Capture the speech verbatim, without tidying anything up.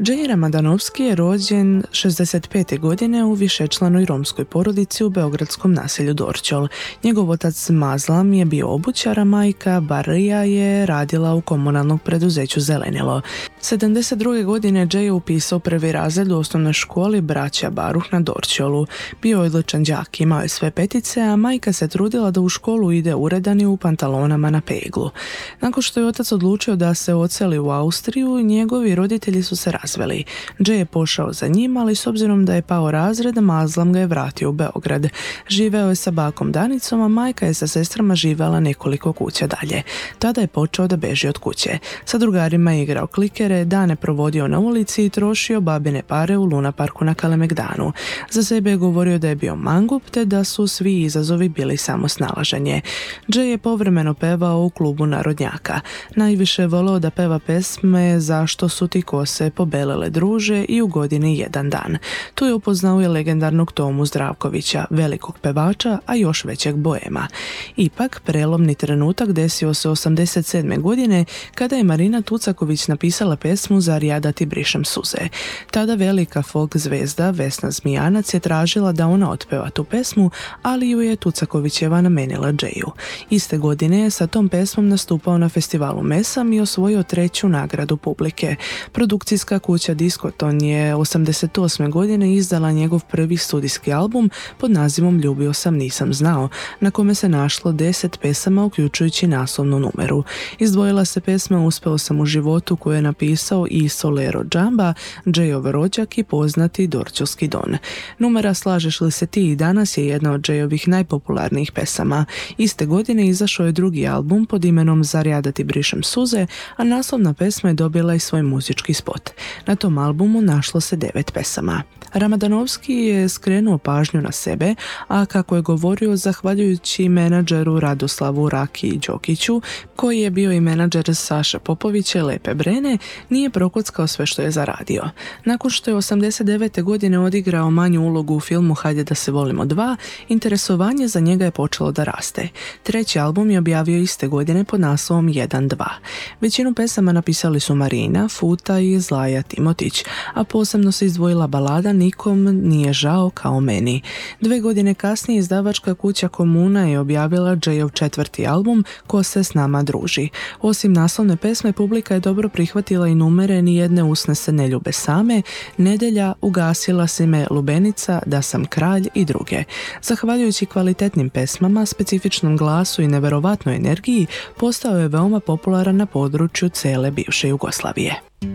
Jay Ramadanovski je rođen šezdeset pete godine u višečlanoj romskoj porodici u beogradskom naselju Dorćol. Njegov otac Mazlam je bio obućar, a majka Barija je radila u komunalnom preduzeću Zelenilo. sedamdeset druge godine Jay je upisao prvi razred u osnovnoj školi Braća Baruh na Dorćolu. Bio je odličan đak, imao je sve petice, a majka se trudila da u školu ide uredan i u pantalonama na peglu. Nakon što je otac odlučio da se odseli u Austriju, njegovi roditelji su se razveli. Jay je pošao za njim, ali s obzirom da je pao razred, Mazlam ga je vratio u Beograd. Živeo je sa bakom Danicom, a majka je sa sestrama živela nekoliko kuća dalje. Tada je počeo da beži od kuće. Sa drugarima je igrao klikere, dane provodio na ulici i trošio babine pare u Luna parku na Kalemegdanu. Za sebe je govorio da je bio mangup, te da su svi izazovi bili samo snalaženje. Jay je povremeno pevao u klubu narodnjaka. Najviše je voleo da peva pesme Zašto su ti kose pobelele druže i U godini jedan dan. Tu je upoznao i legendarnog Tomu Zdravkovića, velikog pevača, a još većeg boema. Ipak, prelomni trenutak desio se osamdeset sedme godine kada je Marina Tucaković napisala pesmu Zar ja da ti brišem suze. Tada velika folk zvezda Vesna Zmijanac je tražila da ona otpeva tu pesmu, ali ju je Tucakovićeva namenila Jayu. Iste godine je sa tom pesmom nastupao na festivalu Mesam i osvojio treću nagradu publike. Produkcijska kuća Diskoton je osamdeset osme godine izdala njegov prvi studijski album pod nazivom Ljubio sam nisam znao, na kome se našlo deset pesama uključujući naslovnu numeru. Izdvojila se pesma Uspeo sam u životu koju je napisao i Solero Džamba, Jayov rođak i poznati Dorćolski Don. Numera Slažeš li se ti i danas je jedna od Jayovih najpopularnijih pesama. Iste godine izašao je drugi album pod imenom Zar ja da ti brišem suze, a naslovna pesma je dobila i svoj muzički spot. Na tom albumu našlo se devet pesama. Ramadanovski je skrenuo pažnju na sebe, a kako je govorio zahvaljujući menadžeru Radoslavu Raki Đokiću, koji je bio i menadžer Saše Popovića i Lepe Brene, nije prokockao sve što je zaradio. Nakon što je osamdeset devete godine odigrao manju ulogu u filmu Hajde da se volimo dva, interesovanje za njega je počelo da raste. Treći album je objavio iste godine pod naslovom jedan dva. Većinu pesama napisali su Marina, Futa i Zlaja Timotić, a posebno se izdvojila balada Nikom nije žao kao meni. Dve godine kasnije izdavačka kuća Komuna je objavila Jayov četvrti album Ko se s nama druži. Osim naslovne pesme, publika je dobro prihvatila i numere Ni jedne usne se ne ljube same, Nedelja, Ugasila si me, Lubenica, Da sam kralj i druge. Zahvaljujući kvalitetnim pesmama, specifičnom glasu i neverovatnoj energiji, postao je veoma popularan na području cele bivše Jugoslavije.